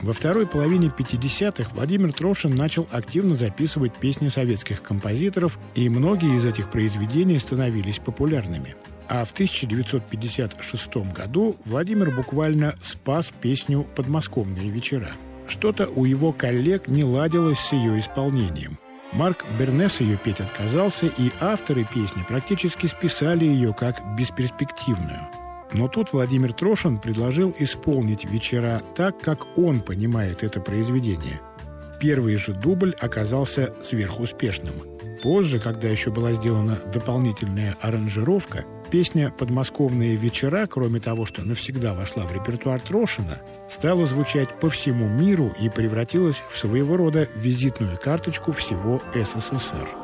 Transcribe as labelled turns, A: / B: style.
A: Во второй половине 50-х Владимир Трошин начал активно записывать песни советских композиторов, и многие из этих произведений становились популярными. А в 1956 году Владимир буквально спас песню «Подмосковные вечера». Что-то у его коллег не ладилось с ее исполнением. Марк Бернес ее петь отказался, и авторы песни практически списали ее как бесперспективную. Но тут Владимир Трошин предложил исполнить «Вечера» так, как он понимает это произведение. Первый же дубль оказался сверхуспешным. Позже, когда еще была сделана дополнительная аранжировка, песня «Подмосковные вечера», кроме того, что навсегда вошла в репертуар Трошина, стала звучать по всему миру и превратилась в своего рода визитную карточку всего СССР.